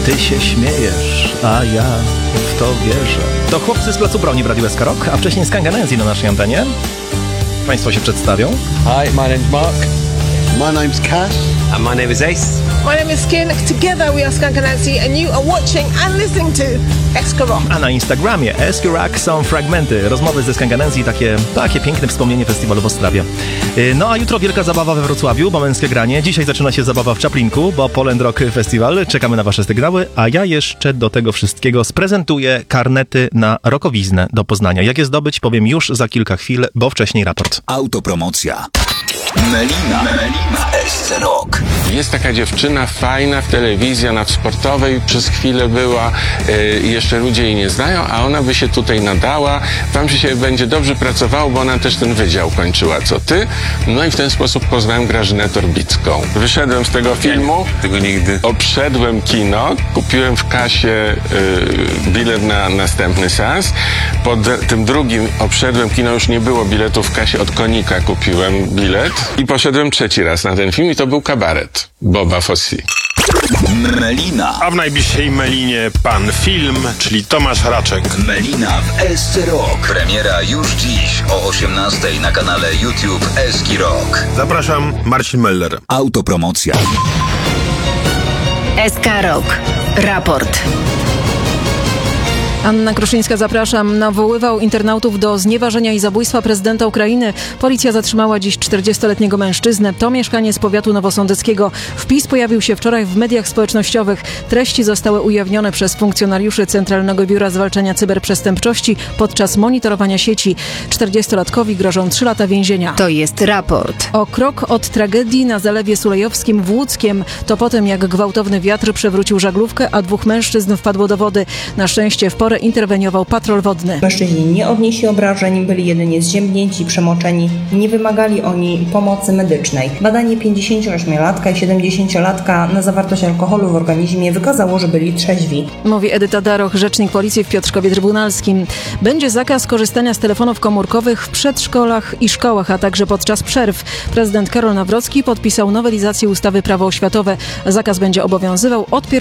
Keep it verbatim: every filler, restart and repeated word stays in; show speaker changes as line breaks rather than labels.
Ty się śmiejesz, a ja w to wierzę. To chłopcy z Placu Broni w Radiu S K Rock, a wcześniej Skanganensi na naszej antenie. Państwo się przedstawią.
Hi, my name's Mark.
My name's Cash.
And my name is Ace.
My name is Skin. Together we are Skanganensi and you are watching and listening to S K Rock.
A na Instagramie S K Rock są fragmenty, rozmowy ze Skanganensi, takie, takie piękne wspomnienie festiwalu w Ostrawie. No a jutro wielka zabawa we Wrocławiu, bo męskie granie. Dzisiaj zaczyna się zabawa w Czaplinku, bo Poland Rock Festival. Czekamy na wasze sygnały, a ja jeszcze do tego wszystkiego sprezentuję karnety na rockowiznę do Poznania. Jak je zdobyć, powiem już za kilka chwil, bo wcześniej raport.
Autopromocja. Melina, Melina w S C Rock.
Jest taka dziewczyna fajna w telewizji, ona w sportowej przez chwilę była, i yy, jeszcze ludzie jej nie znają, a ona by się tutaj nadała, wam się będzie dobrze pracowało, bo ona też ten wydział kończyła, co ty. No i w ten sposób poznałem Grażynę Torbicką. Wyszedłem z tego filmu,
Tego nigdy.
obszedłem kino, kupiłem w kasie yy, bilet na następny seans. Po d- tym drugim obszedłem kino, już nie było biletu w kasie, od Konika kupiłem bilet i poszedłem trzeci raz na ten film i to był Kabaret Boba Fosse.
Melina.
A w najbliższej Melinie pan film, czyli Tomasz Raczek.
Melina w S C Rock. Premiera już dziś o osiemnastej na kanale YouTube S K Rock.
Zapraszam, Marcin Meller.
Autopromocja.
S K Rock. Raport.
Anna Kruszyńska, zapraszam. Nawoływał internautów do znieważenia i zabójstwa prezydenta Ukrainy. Policja zatrzymała dziś czterdziestoletniego mężczyznę. To mieszkaniec powiatu nowosądeckiego. Wpis pojawił się wczoraj w mediach społecznościowych. Treści zostały ujawnione przez funkcjonariuszy Centralnego Biura Zwalczania Cyberprzestępczości podczas monitorowania sieci. czterdziestolatkowi grożą trzy lata więzienia.
To jest raport.
O krok od tragedii na Zalewie Sulejowskim w Łódzkiem. To po tym, jak gwałtowny wiatr przewrócił żaglówkę, a dwóch mężczyzn wpadło do wody. Na szczęście w porę interweniował patrol wodny.
Mężczyźni nie odnieśli obrażeń, byli jedynie zziębnięci, przemoczeni. Nie wymagali oni pomocy medycznej. Badanie pięćdziesięcioośmiolatka i siedemdziesięciolatka na zawartość alkoholu w organizmie wykazało, że byli trzeźwi.
Mówi Edyta Daroch, rzecznik policji w Piotrkowie Trybunalskim. Będzie zakaz korzystania z telefonów komórkowych w przedszkolach i szkołach, a także podczas przerw. Prezydent Karol Nawrocki podpisał nowelizację ustawy Prawo oświatowe. Zakaz będzie obowiązywał od pierwszego